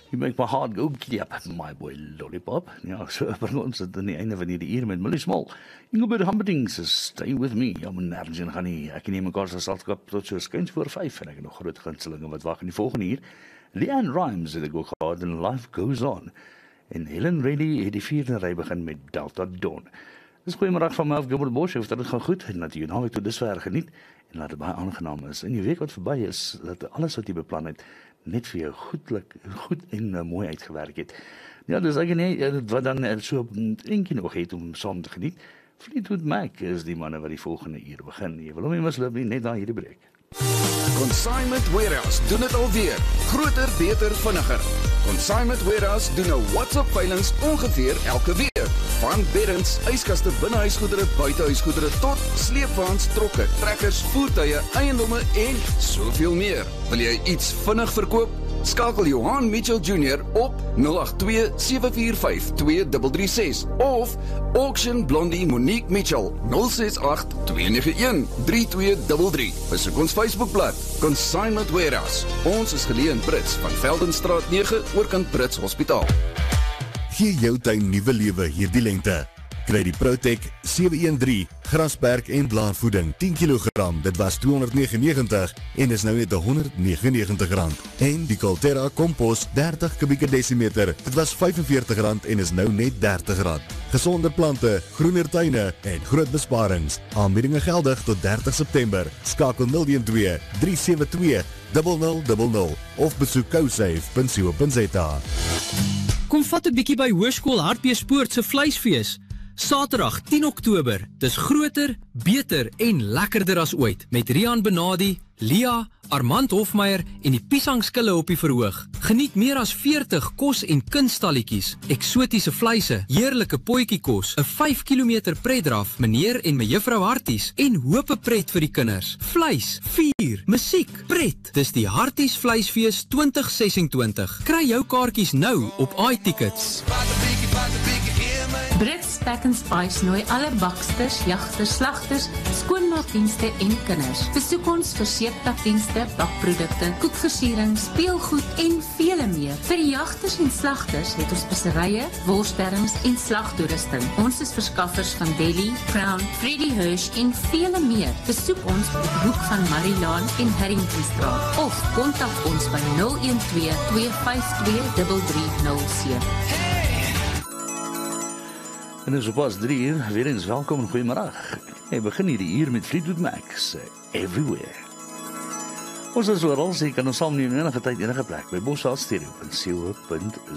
You make my heart go giddy up, my boy Lollipop. Ja, so bring ons dit aan die einde van hierdie uur met Millie Small. Ingrid Humperdinck se Stay With Me. Ja, maar nergens in gaan nie. Ek neem mekaar se selskap tot so skuins voor 5 en ek het nog groot gunstelinge wat wag in die volgende uur. Leanne Rimes het ek ook gehad en Life Goes On. En Helen Reddy het die 4de ry begin met Delta Dawn. Dis goeiemiddag van my af, Gilbert Bosch. Of dit gaan goed en dat jy naweek tot dusver geniet en laat dit baie aangenaam is. In die week wat verby is, dat alles wat jy beplan het net vir jou goed en mooi uitgewerk het. Ja, dis eigenlijk wat dan so eentjie nog het om saam te geniet. Fleetwood Mac is die manne wat die volgende uur begin. Jy wil hom nie misloop nie, net na hierdie breek. Consignment Warehouse doen dit alweer. Groter, beter, vinniger. Consignment Warehouse doen 'n WhatsApp veilings ongeveer elke week. Van beddens, yskaste, binnehuisgoedere, buitehuisgoedere tot sleepwaens, trokke, trekkers, voertuie, eiendomme en soveel meer. Wil jy iets vinnig verkoop? Skakel Johan Mitchell Jr. op 082-745-2336 of Auction Blondie Monique Mitchell 068-291-3233. Besoek ons Facebookblad Consignment Warehouse. Ons is geleë in Brits van Veldenstraat 9 oorkant Brits Hospitaal. Gee jou tuin nuwe lewe hierdie lente. Kry die Protec 713 grasperk en blaarvoeding 10 kg. Dit was R299 en is nou net R199. En die Colterra kompos 30 kubieke desimeter. Dit was R45 en is nou net R30. Gesonder plante, groener tuine en groot besparings. Aanbiedinge geldig tot 30 September. Skakel 012 372 0000 of besoek kousafe.co.za. Kom vat 'n bietjie by Hoërskool Hartbeespoort se vleisfees. Saterdag 10 Oktober. Dis groter, beter en lekkerder as ooit met Rian Benadi, Lia, Armand Hofmeyer en die piesangskille op die verhoog. Geniet meer as 40 kos- en kunstalletjies, eksotiese vleise, heerlike potjiekos, 'n 5 km pretdraf, meneer en mejuffrou Harties en hope pret vir die kinders. Vleis, vuur, musiek, pret. Dis die Harties Vleisfees 2026. Kry jou kaartjies nou op iTickets. Brits Pack and Spice nooi alle baksters, jagters, slagters, skoonmaakdienste en kinders. Besoek ons vir seeptakdienste, bakprodukte, koekversiering, speelgoed en vele meer. Vir die jagters en slagters het ons speserye, worsderms en slagtoerusting. Ons is verskaffers van Deli, Crown, Freddy Hirsch en vele meer. Besoek ons op die hoek van Marilaan en Harringtonstraat of kontak ons by 012-252-3307. En dis op pas 3 uur, weer eens welkom en goeiemiddag. Hy begin hierdie uur met Fleetwood Mac se Everywhere. Ons is oral, so jy kan ons saamneem enige tyd, enige plek, by Bosveld Stereo.co.za.